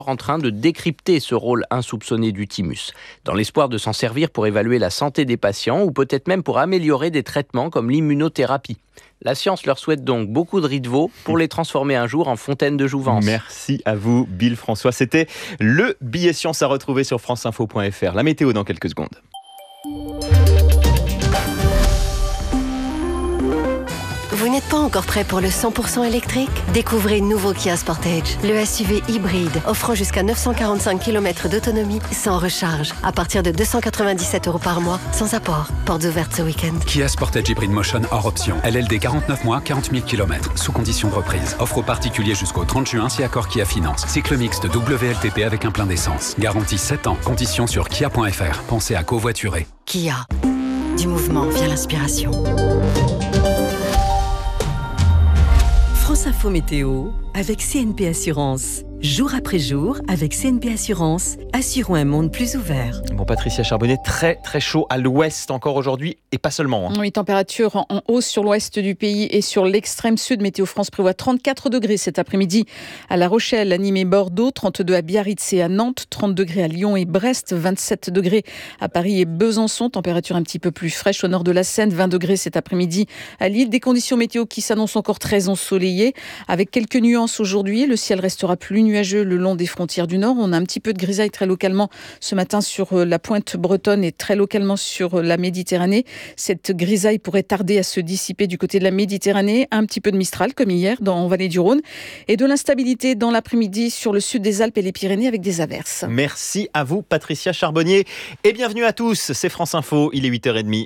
en train de décrypter ce rôle insoupçonné du thymus, dans l'espoir de s'en servir pour évaluer la santé des patients ou peut-être même pour améliorer des traitements comme l'immunothérapie. La science leur souhaite donc beaucoup de riz de veau pour les transformer un jour en fontaine de jouvence. Merci à vous, Bill François. C'était le billet science à retrouver sur franceinfo.fr. La météo dans quelques secondes. Vous n'êtes pas encore prêt pour le 100% électrique ? Découvrez le nouveau Kia Sportage, le SUV hybride, offrant jusqu'à 945 km d'autonomie sans recharge, à partir de 297 € par mois, sans apport. Portes ouvertes ce week-end. Kia Sportage Hybrid Motion hors option. LLD 49 mois, 40 000 km, sous condition de reprise. Offre aux particuliers jusqu'au 30 juin si accord Kia Finance. Cycle mixte WLTP avec un plein d'essence. Garantie 7 ans. Conditions sur kia.fr. Pensez à covoiturer. Kia. Du mouvement vient l'inspiration. France Info Météo avec CNP Assurance. Jour après jour, avec CNP Assurance, assurons un monde plus ouvert. Bon, Patricia Charbonnet, très très chaud à l'ouest encore aujourd'hui et pas seulement. Oui, température en hausse sur l'ouest du pays et sur l'extrême sud. Météo France prévoit 34 degrés cet après-midi à La Rochelle, à Nîmes et Bordeaux, 32 à Biarritz et à Nantes, 30 degrés à Lyon et Brest, 27 degrés à Paris et Besançon. Température un petit peu plus fraîche au nord de la Seine, 20 degrés cet après-midi à Lille. Des conditions météo qui s'annoncent encore très ensoleillées avec quelques nuances aujourd'hui. Le ciel restera plus nuageux le long des frontières du Nord. On a un petit peu de grisaille très localement ce matin sur la pointe bretonne et très localement sur la Méditerranée. Cette grisaille pourrait tarder à se dissiper du côté de la Méditerranée. Un petit peu de Mistral comme hier en vallée du Rhône et de l'instabilité dans l'après-midi sur le sud des Alpes et les Pyrénées avec des averses. Merci à vous Patricia Charbonnier et bienvenue à tous. C'est France Info, il est 8h30.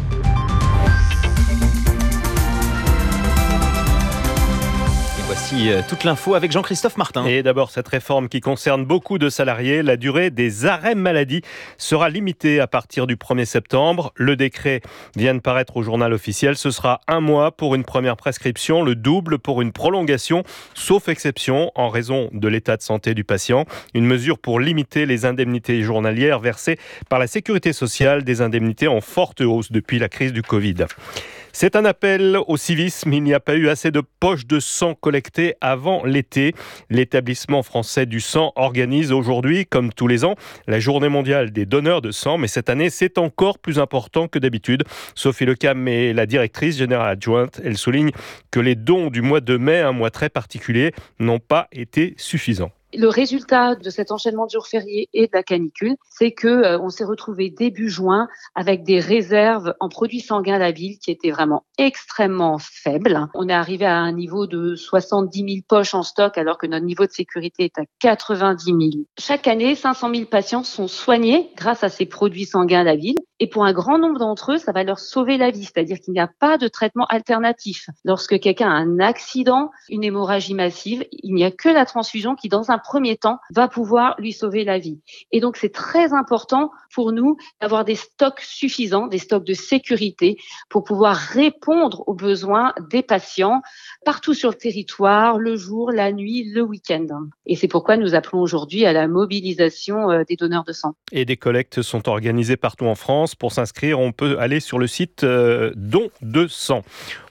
Voici toute l'info avec Jean-Christophe Martin. Et d'abord, cette réforme qui concerne beaucoup de salariés, la durée des arrêts maladie sera limitée à partir du 1er septembre. Le décret vient de paraître au journal officiel. Ce sera 1 mois pour une première prescription, le double pour une prolongation, sauf exception en raison de l'état de santé du patient. Une mesure pour limiter les indemnités journalières versées par la Sécurité sociale, des indemnités en forte hausse depuis la crise du Covid. C'est un appel au civisme. Il n'y a pas eu assez de poches de sang collectées avant l'été. L'établissement français du sang organise aujourd'hui, comme tous les ans, la journée mondiale des donneurs de sang. Mais cette année, c'est encore plus important que d'habitude. Sophie Lecam est la directrice générale adjointe. Elle souligne que les dons du mois de mai, un mois très particulier, n'ont pas été suffisants. Le résultat de cet enchaînement de jours fériés et de la canicule, c'est que on s'est retrouvé début juin avec des réserves en produits sanguins labiles qui étaient vraiment extrêmement faibles. On est arrivé à un niveau de 70 000 poches en stock alors que notre niveau de sécurité est à 90 000. Chaque année, 500 000 patients sont soignés grâce à ces produits sanguins labiles. Et pour un grand nombre d'entre eux, ça va leur sauver la vie, c'est-à-dire qu'il n'y a pas de traitement alternatif. Lorsque quelqu'un a un accident, une hémorragie massive, il n'y a que la transfusion qui, dans un premier temps, va pouvoir lui sauver la vie. Et donc, c'est très important pour nous d'avoir des stocks suffisants, des stocks de sécurité pour pouvoir répondre aux besoins des patients partout sur le territoire, le jour, la nuit, le week-end. Et c'est pourquoi nous appelons aujourd'hui à la mobilisation des donneurs de sang. Et des collectes sont organisées partout en France. Pour s'inscrire, on peut aller sur le site Don de sang.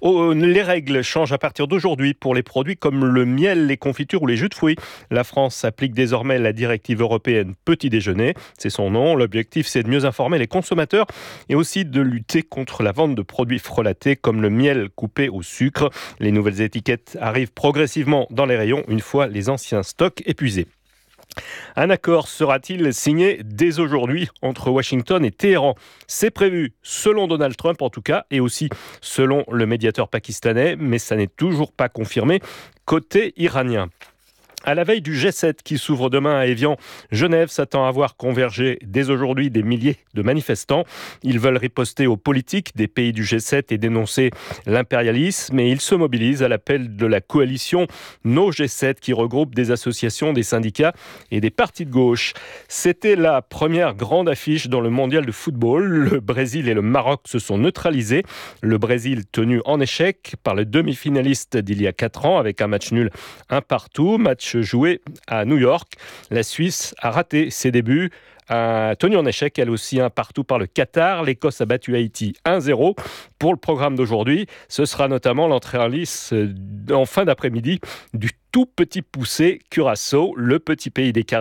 Les règles changent à partir d'aujourd'hui pour les produits comme le miel, les confitures ou les jus de fruits. La France applique désormais la directive européenne petit déjeuner. C'est son nom. L'objectif, c'est de mieux informer les consommateurs et aussi de lutter contre la vente de produits frelatés comme le miel coupé au sucre. Les nouvelles étiquettes arrivent progressivement dans les rayons une fois les anciens stocks épuisés. Un accord sera-t-il signé dès aujourd'hui entre Washington et Téhéran ? C'est prévu, selon Donald Trump en tout cas, et aussi selon le médiateur pakistanais, mais ça n'est toujours pas confirmé côté iranien. À la veille du G7 qui s'ouvre demain à Évian, Genève s'attend à voir converger dès aujourd'hui des milliers de manifestants. Ils veulent riposter aux politiques des pays du G7 et dénoncer l'impérialisme. Et ils se mobilisent à l'appel de la coalition No G7 qui regroupe des associations, des syndicats et des partis de gauche. C'était la première grande affiche dans le mondial de football. Le Brésil et le Maroc se sont neutralisés. Le Brésil tenu en échec par le demi-finaliste d'il y a 4 ans avec un match nul 1-1. Match match joué à New York. La Suisse a raté ses débuts, a tenu en échec, elle aussi, un partout par le Qatar. L'Écosse a battu Haïti 1-0. Pour le programme d'aujourd'hui, ce sera notamment l'entrée en lice en fin d'après-midi du tout petit poussé Curaçao, le petit pays des Caraïbes.